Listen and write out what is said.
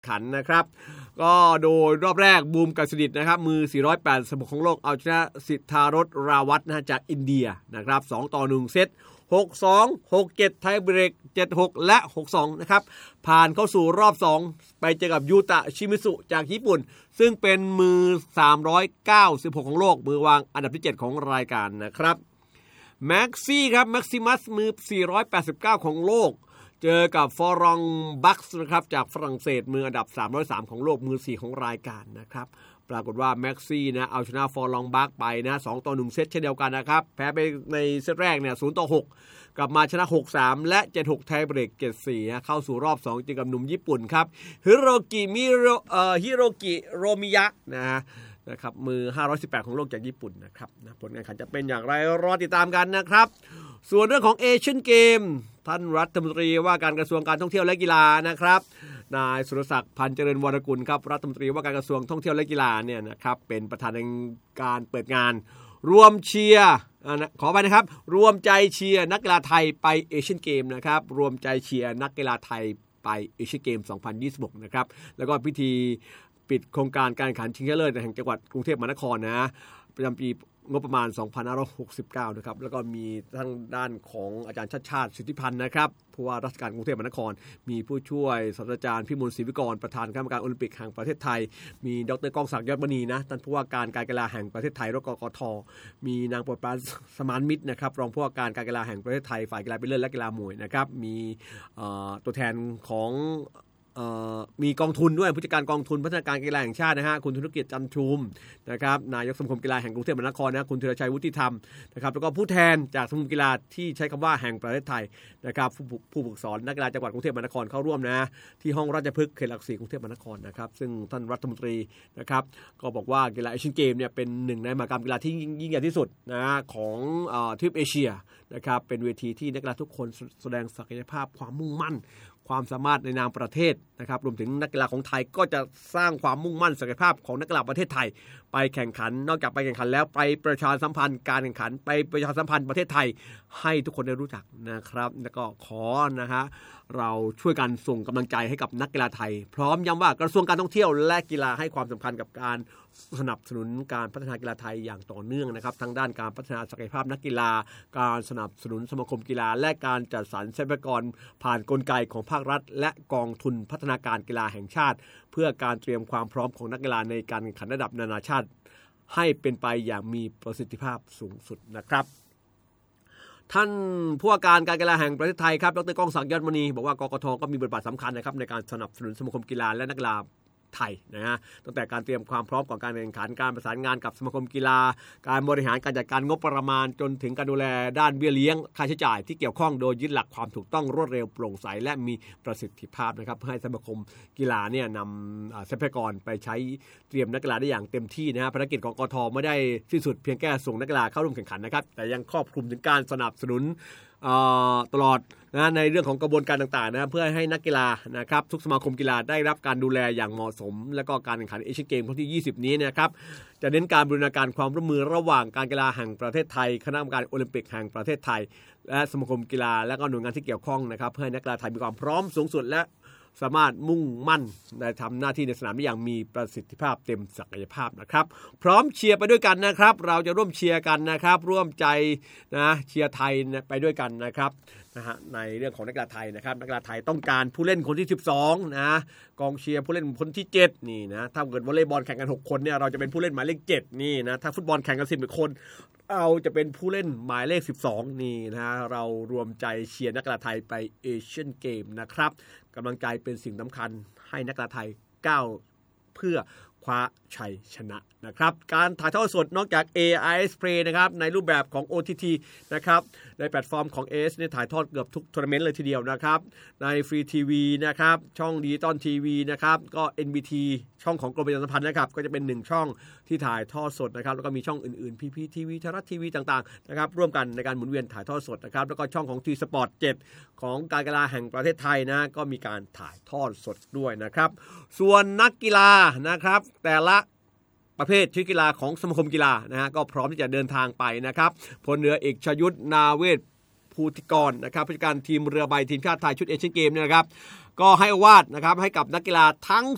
ขันนะครับก็โดยรอบแรกบูมกัสดิตนะครับมือ486ของโลกเอาชนะสิทธารสราวัฒน์นะจากอินเดียนะครับ2-1เซต6-2 6-7 ไทยเบรก 7-6 และ 6-2 นะครับผ่านเข้าสู่รอบ2ไปเจอกับยูตะชิมิสุจากญี่ปุ่นซึ่งเป็นมือ396ของโลกมือวางอันดับที่7ของรายการนะครับแม็กซี่ครับแม็กซิมัสมือ489ของโลกเจอกับฟอรองบัคส์นะครับจากฝรั่งเศสมืออันดับ303ของโลกมือ4ของรายการนะครับปรากฏว่าแม็กซี่นะเอาชนะฟอรองบัคไปนะ2-1เซตเช่นเดียวกันนะครับแพ้ไปในเซตแรกเนี่ย0-6กลับมาชนะ 6-3 และ 7-6 ไทยเบรก 7-4 นะเข้าสู่รอบ2เจอกับหนุ่มญี่ปุ่นครับฮิโรกิโรมิยะนะครับมือ518ของโลกจากญี่ปุ่นนะครับผลการแข่งขันจะเป็นอย่างไรรอติดตามกันนะครับส่วนเรื่องของเอเชียนเกมท่านรัฐมนตรีว่าการกระทรวงการท่องเที่ยวและกีฬานะครับนายสุรศักดิ์พันธ์เจริญวรกุลครับรัฐมนตรีว่าการกระทรวงท่องเที่ยวและกีฬาเนี่ยนะครับเป็นประธานในการเปิดงานรวมเชียร์ขอไปนะครับรวมใจเชียร์นักกีฬาไทยไปเอเชียนเกมนะครับรวมใจเชียร์นักกีฬาไทยไปเอเชียนเกม 2026 นะครับแล้วก็พิธีปิดโครงการการแข่งขันชิงชนะเลิศแห่งจังหวัดกรุงเทพมหานครนะประจำปีงบประมาณ 2569 นะครับแล้วก็มีทางด้านของอาจารย์ชาติสิทธิพันธ์นะครับผู้ว่าราชการกรุงเทพมหานครมีผู้ช่วยศาสตราจารย์พิมลศรีวิกรประธานคณะกรรมการโอลิมปิกแห่งประเทศไทยมีดร.ก้องศักดิ์ยอดมณีนะท่านผู้ว่าการกีฬาแห่งประเทศไทยกกท.มีนางโปรดปรานสมานมิตรนะครับรองผู้ว่าการกีฬาแห่งประเทศไทยฝ่ายกีฬาเป็นเลิศและกีฬามวยนะครับมีตัวแทนของมีกองทุนด้วยผู้จัดการกองทุนพัฒนาการกีฬาแห่งชาตินะฮะคุณธุรกิจจันชุมนะครับนายกสมาคมกีฬาแห่งกรุงเทพมหานครนะคุณธีรชัยวุฒิธรรมนะครับแล้วก็ผู้แทนจากสมาคมกีฬาที่ใช้คำว่าแห่งประเทศไทยนะครับผู้ฝึกสอนนักกีฬาจังหวัดกรุงเทพมหานครเข้าร่วมนะที่ห้องราชพฤกษ์เขตหลัก4กรุงเทพมหานครนะครับซึ่งท่านรัฐมนตรีนะครับก็บอกว่ากีฬาเอเชียนเกมเนี่ยเป็นหนึ่งในมหกรรมกีฬาที่ยิ่งใหญ่ที่สุดนะของทวีปเอเชียนะครับเป็นเวทีที่นักกีฬาทุกคนแสดงศักยภาพความมุ่งมั่นความสามารถในนามประเทศนะครับรวมถึงนักกีฬาของไทยก็จะสร้างความมุ่งมั่นศักยภาพของนักกีฬาประเทศไทยไปแข่งขันนอกจากไปแข่งขันแล้วไปประชาสัมพันธ์การแข่งขันไปประชาสัมพันธ์ประเทศไทยให้ทุกคนได้รู้จักนะครับแล้วก็ขอนะฮะเราช่วยกันส่งกำลังใจให้กับนักกีฬาไทยพร้อมย้ำว่ากระทรวงการท่องเที่ยวและกีฬาให้ความสำคัญกับการสนับสนุนการพัฒนากีฬาไทยอย่างต่อเนื่องนะครับทั้งด้านการพัฒนาศักยภาพนักกีฬาการสนับสนุนสมาคมกีฬาและการจัดสรรทรัพยากรผ่านกลไกของภาครัฐและกองทุนพัฒนาการกีฬาแห่งชาติเพื่อการเตรียมความพร้อมของนักกีฬาในการแข่งขันระดับนานาชาติให้เป็นไปอย่างมีประสิทธิภาพสูงสุดนะครับท่านผู้ว่าการกีฬาแห่งประเทศไทยครับดร.ก้องศักดิ์ยอดมณีบอกว่ากกท.ก็มีบทบาทสำคัญนะครับในการสนับสนุนสมาคมกีฬาและนักกีฬาไทยนะฮะตั้งแต่การเตรียมความพร้อมของการแข่งขันการประสานงานกับสมาคมกีฬาการบริหารการจัดการงบประมาณจนถึงการดูแลด้านเบี้ยเลี้ยงค่าใช้จ่ายที่เกี่ยวข้องโดยยึดหลักความถูกต้องรวดเร็วโปร่งใสและมีประสิทธิภาพนะครับเพื่อให้สมาคมกีฬาเนี่ยนำทรัพยากรไปใช้เตรียมนักกีฬาได้อย่างเต็มที่นะฮะภารกิจของกท.ไม่ได้สิ้นสุดเพียงแค่ส่งนักกีฬาเข้าร่วมแข่งขันนะครับแต่ยังครอบคลุมถึงการสนับสนุนตลอดนะในเรื่องของกระบวนการต่างๆนะเพื่อให้นักกีฬานะครับทุกสมาคมกีฬาได้รับการดูแลอย่างเหมาะสมและก็การแข่งขันเอเชียนเกมครั้งที่20นี้นะครับจะเน้นการบูรณาการความร่วมมือระหว่างการกีฬาแห่งประเทศไทยคณะกรรมการโอลิมปิกแห่งประเทศไทยและสมาคมกีฬาและก็หน่วยงานที่เกี่ยวข้องนะครับเพื่อให้นักกีฬาไทยมีความพร้อมสูงสุดและสามารถมุ่งมั่นในทำหน้าที่ในสนามได้อย่างมีประสิทธิภาพเต็มศักยภาพนะครับพร้อมเชียร์ไปด้วยกันนะครับเราจะร่วมเชียร์กันนะครับร่วมใจนะเชียร์ไทยไปด้วยกันนะครับนะฮะในเรื่องของนักกีฬาไทยนะครับนักกีฬาไทยต้องการผู้เล่นคนที่12นะกองเชียร์ผู้เล่นคนที่7นี่นะถ้าเกิดวอลเลย์บอลแข่งกัน6คนเนี่ยเราจะเป็นผู้เล่นหมายเลข7นี่นะถ้าฟุตบอลแข่งกัน10คนเราจะเป็นผู้เล่นหมายเลข12นี่นะเรารวมใจเชียร์นักกีฬาไทยไปเอเชียนเกมนะครับกำลังใจเป็นสิ่งสำคัญให้นักกีฬาไทยก้าวเพื่อคว้าชัยชนะนะครับการถ่ายทอดสดนอกจาก AIS Play นะครับในรูปแบบของ OTT นะครับในแพลตฟอร์มของ AIS เนี่ยถ่ายทอดเกือบทุกทัวร์นาเมนต์เลยทีเดียวนะครับในฟรีทีวีนะครับช่องดิจิตอลทีวีนะครับก็ NBT ช่องของกรมประชาสัมพันธ์นะครับก็จะเป็น1ช่องที่ถ่ายทอดสดนะครับแล้วก็มีช่องอื่นๆ PPTV ไทยรัฐทีวีต่างๆนะครับร่วมกันในการหมุนเวียนถ่ายทอดสดนะครับแล้วก็ช่องของ T-Sport 7ของการกีฬาแห่งประเทศไทยนะก็มีการถ่ายทอดสดด้วยนะครับส่วนนักกีฬานะครับแต่ละประเภทชนิดกีฬาของสมาคมกีฬานะฮะก็พร้อมที่จะเดินทางไปนะครับพลเรือเอกชยุทธนาเวศภูติกรนะครับผู้จัดการทีมเรือใบทีมชาติไทยชุดเอเชียนเกมเนี่ยนะครับก็ให้อวาดนะครับให้กับนักกีฬาทั้ง